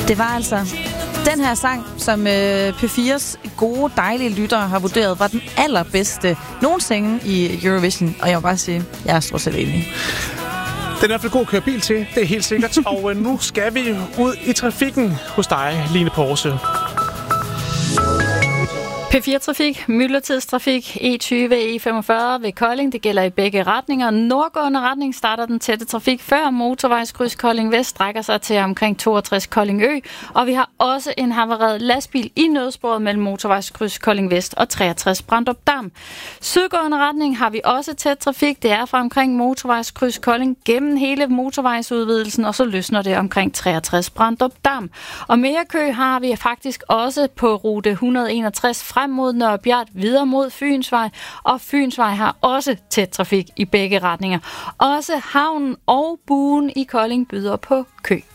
Det var altså den her sang, som P4's gode, dejlige lyttere har vurderet, var den allerbedste nogensinde i Eurovision. Og jeg må bare sige, jeg er stort set enig. Den er i hvert fald god at køre bil til, det er helt sikkert. Og nu skal vi ud i trafikken hos dig, Line Porse. P4-trafik, myldretidstrafik, E20, E45 ved Kolding. Det gælder i begge retninger. Nordgående retning starter den tætte trafik før motorvejskryds Kolding Vest strækker sig til omkring 62 Kolding Ø. Og vi har også en havareret lastbil i nødsporet mellem motorvejskryds Kolding Vest og 63 Brandrup Dam. Sydgående retning har vi også tæt trafik. Det er fra omkring motorvejskryds Kolding gennem hele motorvejsudvidelsen, og så løsner det omkring 63 Brandrup Dam. Og mere kø har vi faktisk også på rute 161 frem mod Nørrebjert, videre mod Fynsvej, og Fynsvej har også tæt trafik i begge retninger. Også havnen og buen i Kolding byder på kø.